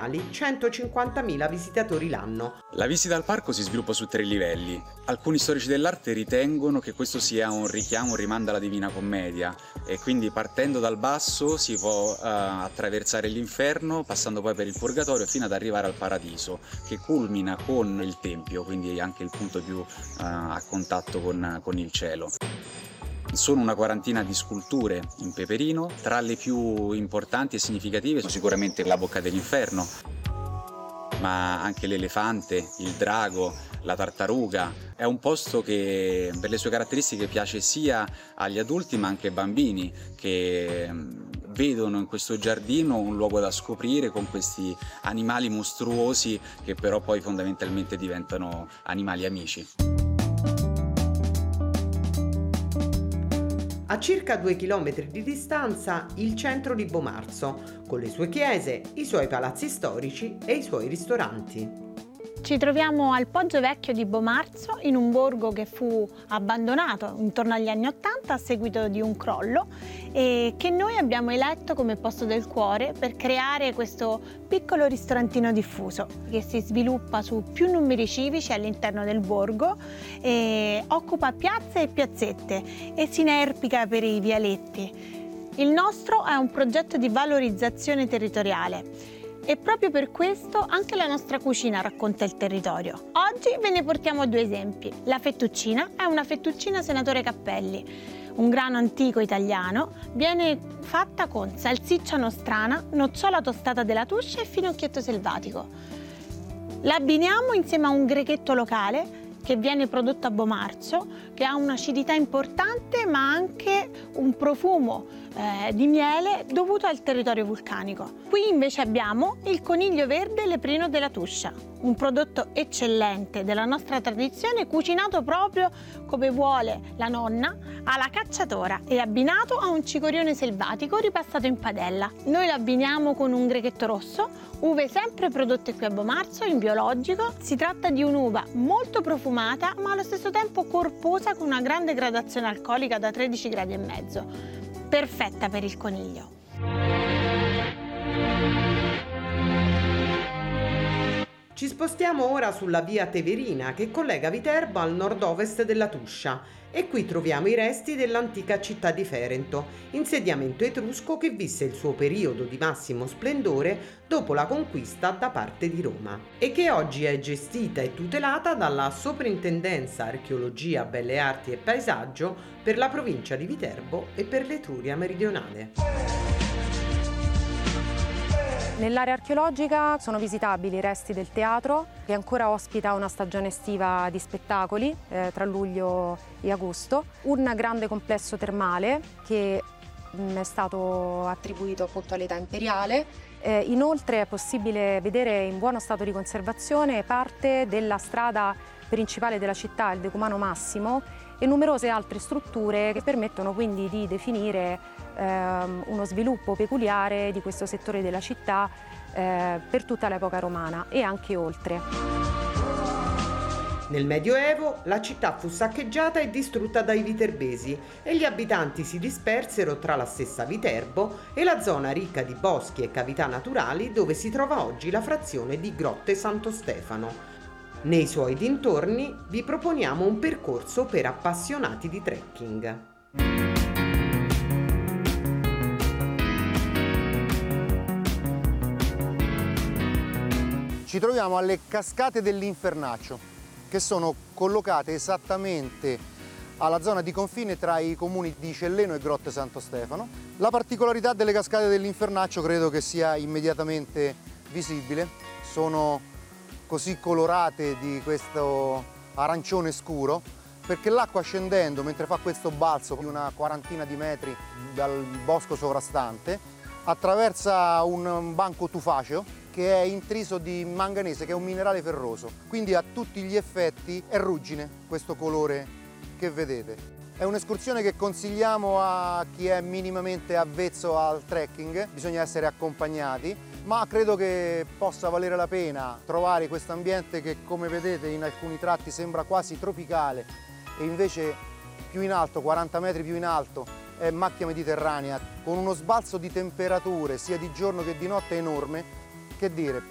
mediali 150.000 visitatori l'anno. La visita al parco si sviluppa su 3 livelli. Alcuni storici dell'arte ritengono che questo sia un richiamo, un rimando alla Divina Commedia, e quindi partendo dal basso si può attraversare l'inferno, passando poi per il purgatorio fino ad arrivare al paradiso, che culmina con il tempio, quindi anche il punto più a contatto con il cielo. Sono una quarantina di sculture in peperino, tra le più importanti e significative sicuramente la bocca dell'inferno, ma anche l'elefante, il drago, la tartaruga. È un posto che per le sue caratteristiche piace sia agli adulti ma anche ai bambini, che vedono in questo giardino un luogo da scoprire con questi animali mostruosi che però poi fondamentalmente diventano animali amici. A circa 2 chilometri di distanza il centro di Bomarzo, con le sue chiese, i suoi palazzi storici e i suoi ristoranti. Ci troviamo al Poggio Vecchio di Bomarzo, in un borgo che fu abbandonato intorno agli anni '80 a seguito di un crollo e che noi abbiamo eletto come posto del cuore per creare questo piccolo ristorantino diffuso che si sviluppa su più numeri civici all'interno del borgo, e occupa piazze e piazzette e si inerpica per i vialetti. Il nostro è un progetto di valorizzazione territoriale. E proprio per questo anche la nostra cucina racconta il territorio. Oggi ve ne portiamo 2 esempi. La fettuccina è una fettuccina Senatore Cappelli, un grano antico italiano. Viene fatta con salsiccia nostrana, nocciola tostata della Tuscia e finocchietto selvatico. L'abbiniamo insieme a un grechetto locale che viene prodotto a Bomarzo, che ha un'acidità importante ma anche un profumo di miele dovuto al territorio vulcanico. Qui invece abbiamo il coniglio verde leprino della Tuscia, un prodotto eccellente della nostra tradizione, cucinato proprio come vuole la nonna, alla cacciatora e abbinato a un cicorione selvatico ripassato in padella. Noi lo abbiniamo con un grechetto rosso, uve sempre prodotte qui a Bomarzo in biologico. Si tratta di un'uva molto profumata ma allo stesso tempo corposa, con una grande gradazione alcolica da 13,5 gradi, perfetta per il coniglio. Ci spostiamo ora sulla via Teverina che collega Viterbo al nord-ovest della Tuscia, e qui troviamo i resti dell'antica città di Ferento, insediamento etrusco che visse il suo periodo di massimo splendore dopo la conquista da parte di Roma e che oggi è gestita e tutelata dalla Soprintendenza Archeologia, Belle Arti e Paesaggio per la provincia di Viterbo e per l'Etruria meridionale. Nell'area archeologica sono visitabili i resti del teatro, che ancora ospita una stagione estiva di spettacoli tra luglio e agosto, un grande complesso termale che è stato attribuito appunto all'età imperiale. Inoltre è possibile vedere in buono stato di conservazione parte della strada principale della città, il Decumano Massimo, e numerose altre strutture che permettono quindi di definire uno sviluppo peculiare di questo settore della città per tutta l'epoca romana e anche oltre. Nel Medioevo la città fu saccheggiata e distrutta dai viterbesi e gli abitanti si dispersero tra la stessa Viterbo e la zona ricca di boschi e cavità naturali dove si trova oggi la frazione di Grotte Santo Stefano. Nei suoi dintorni vi proponiamo un percorso per appassionati di trekking. Ci troviamo alle cascate dell'Infernaccio, che sono collocate esattamente alla zona di confine tra i comuni di Celleno e Grotte Santo Stefano. La particolarità delle cascate dell'Infernaccio credo che sia immediatamente visibile. Sono così colorate di questo arancione scuro perché l'acqua scendendo mentre fa questo balzo di una quarantina di metri dal bosco sovrastante attraversa un banco tufaceo che è intriso di manganese, che è un minerale ferroso, quindi a tutti gli effetti è ruggine questo colore che vedete. È un'escursione che consigliamo a chi è minimamente avvezzo al trekking, bisogna essere accompagnati, ma credo che possa valere la pena trovare questo ambiente che, come vedete, in alcuni tratti sembra quasi tropicale e invece più in alto, 40 metri più in alto, è macchia mediterranea, con uno sbalzo di temperature sia di giorno che di notte enorme. Che dire,